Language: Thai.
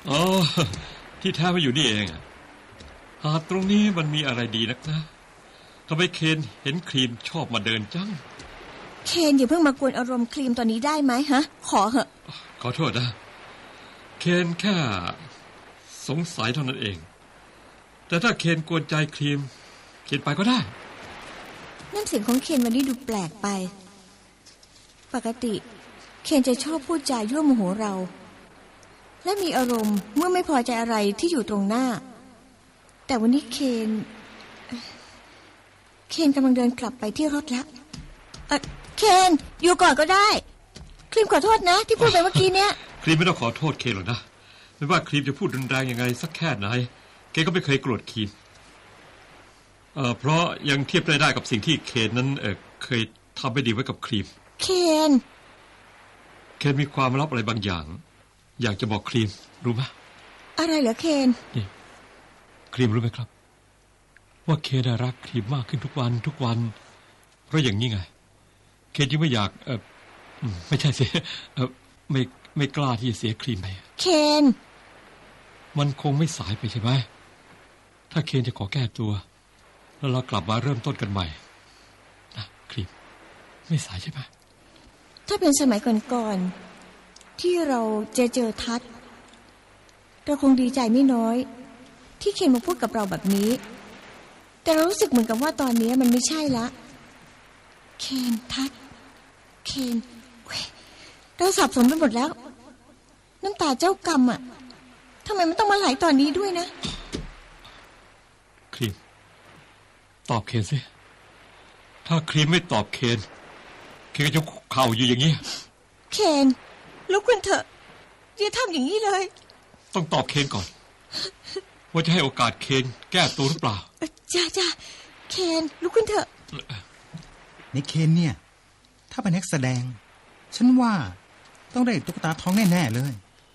อ๋อที่แท้มาอยู่นี่เองหาดตรงนี้มันมีอะไรดีนักนะทำไมเคนเห็นครีมชอบมาเดินจังเคนอย่าเพิ่งมากวนอารมณ์ครีมตอนนี้ได้ไหมฮะขอเหอะขอโทษนะเคนแค่สงสัยเท่านั้นเองแต่ถ้าเคนกวนใจครีมเคนไปก็ได้น้ำเสียงของเคนวันนี้ดูแปลกไปปกติเคนจะชอบพูดจายั่วโมโหเราและมีอารมณ์เมื่อไม่พอใจอะไรที่อยู่ตรงหน้าแต่วันนี้เคนกำลังเดินกลับไปที่รถแล้วเคนอยู่ก่อนก็ได้ครีมขอโทษนะที่พูดไปเมื่อกี้เนี้ยครีมไม่ต้องขอโทษเคนหรอกนะไม่ว่าครีมจะพูดรุนแรงยังไงสักแค่ไหนเคนก็ไม่เคยโกรธครีมเพราะยังเทียบได้กับสิ่งที่เคนนั้นเคยทำไม่ดีไว้กับครีมเคนมีความลับอะไรบางอย่างอยากจะบอกครีมรู้ไหมอะไรเหรอเคนนี่ครีมรู้ไหมครับว่าเคนรักครีมมากขึ้นทุกวันเพราะอย่างนี้ไงเคนจึงไม่อยากไม่ใช่สิไม่กล้าที่จะเสียครีมไปเคนมันคงไม่สายไปใช่ไหมถ้าเคนจะขอแก้ตัวแล้วเรากลับมาเริ่มต้นกันใหม่นะครีมไม่สายใช่ไหมถ้าเป็นสมัยก่อนๆที่เราเจอทัศน์เราคงดีใจไม่น้อยที่เคนมาพูดกับเราแบบนี้แต่เรารู้สึกเหมือนกับว่าตอนนี้มันไม่ใช่ละเคนทัศน์เคนเราสับสนไปหมดแล้วน้ำตาเจ้ากรรมอ่ะทำไมมันต้องมาไหลตอนนี้ด้วยนะครีมตอบเคนสิถ้าครีมไม่ตอบเคนก็จะคุกเข่าอยู่อย่างนี้เคนลุกขึ้นเถอะอย่าทำอย่างนี้เลยต้องตอบเคนก่อนว่าจะให้โอกาสเคนแก้ตัวหรือเปล่าจ้าเคนลุกขึ้นเถอะในเคนเนี่ยถ้าเป็นนักแสดงฉันว่าต้องได้ตุ๊กตาทองแน่ๆเลย